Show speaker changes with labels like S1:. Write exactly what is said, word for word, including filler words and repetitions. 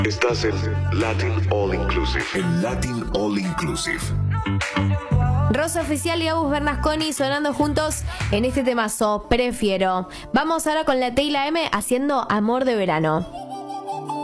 S1: Estás en Latin All Inclusive. En Latin All Inclusive.
S2: Rosa Oficial y Agus Bernasconi sonando juntos en este temazo, Prefiero. Vamos ahora con la T y la M haciendo Amor de Verano.